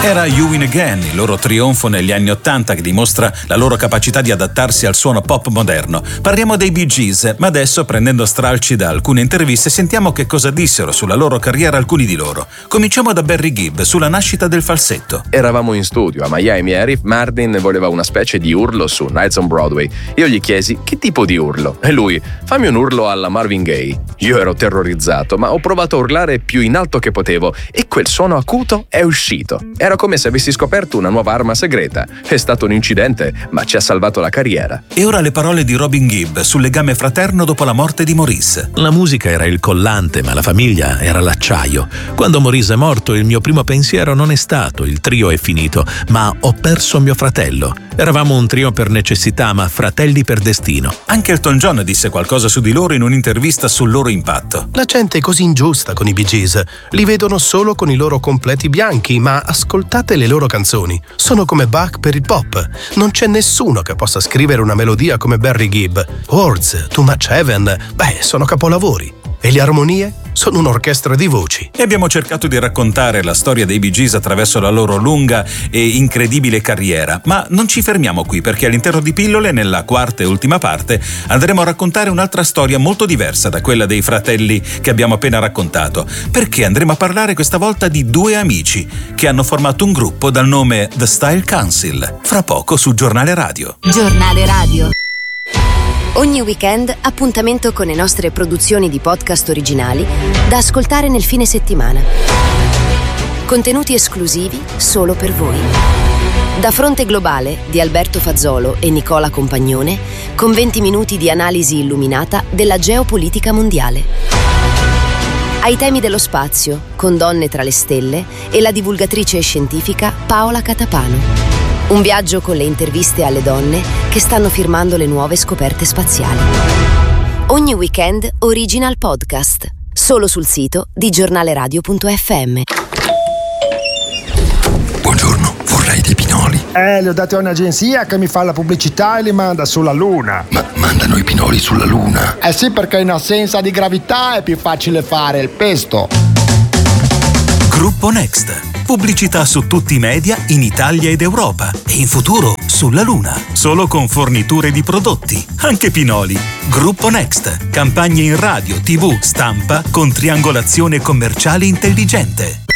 Era You Win Again, il loro trionfo negli anni '80 che dimostra la loro capacità di adattarsi al suono pop moderno. Parliamo dei Bee Gees, ma adesso, prendendo stralci da alcune interviste, sentiamo che cosa dissero sulla loro carriera alcuni di loro. Cominciamo da Barry Gibb, sulla nascita del falsetto. Eravamo in studio a Miami e Riff Martin voleva una specie di urlo su Nights on Broadway. Io gli chiesi che tipo di urlo e lui: fammi un urlo alla Marvin Gaye. Io ero terrorizzato, ma ho provato a urlare più in alto che potevo e quel suono acuto è uscito. Era come se avessi scoperto una nuova arma segreta. È stato un incidente, ma ci ha salvato la carriera. E ora le parole di Robin Gibb sul legame fraterno dopo la morte di Maurice. La musica era il collante, ma la famiglia era l'acciaio. Quando Maurice è morto, il mio primo pensiero non è stato il trio è finito, ma ho perso mio fratello. Eravamo un trio per necessità, ma fratelli per destino. Anche Elton John disse qualcosa su di loro in un'intervista sul loro impatto. La gente è così ingiusta con i Bee Gees. Li vedono solo con i loro completi bianchi, ma ascoltate le loro canzoni. Sono come Bach per il pop. Non c'è nessuno che possa scrivere una melodia come Barry Gibb. Words, Too Much Heaven, sono capolavori. E le armonie sono un'orchestra di voci. E abbiamo cercato di raccontare la storia dei Bee Gees attraverso la loro lunga e incredibile carriera. Ma non ci fermiamo qui, perché all'interno di Pillole, nella quarta e ultima parte, andremo a raccontare un'altra storia molto diversa da quella dei fratelli che abbiamo appena raccontato. Perché andremo a parlare questa volta di due amici che hanno formato un gruppo dal nome The Style Council. Fra poco su Giornale Radio. Giornale Radio. Ogni weekend appuntamento con le nostre produzioni di podcast originali da ascoltare nel fine settimana. Contenuti esclusivi solo per voi. Da Fronte Globale di Alberto Fazzolo e Nicola Compagnone, con 20 minuti di analisi illuminata della geopolitica mondiale. Ai temi dello spazio, con Donne tra le stelle e la divulgatrice scientifica Paola Catapano. Un viaggio con le interviste alle donne che stanno firmando le nuove scoperte spaziali. Ogni weekend Original Podcast, solo sul sito di giornaleradio.fm. Buongiorno, vorrei dei pinoli. Li ho dati a un'agenzia che mi fa la pubblicità e li manda sulla Luna. Ma mandano i pinoli sulla Luna? Sì, perché in assenza di gravità è più facile fare il pesto. Gruppo Next. Pubblicità su tutti i media in Italia ed Europa e in futuro sulla Luna. Solo con forniture di prodotti, anche pinoli. Gruppo Next. Campagne in radio, TV, stampa con triangolazione commerciale intelligente.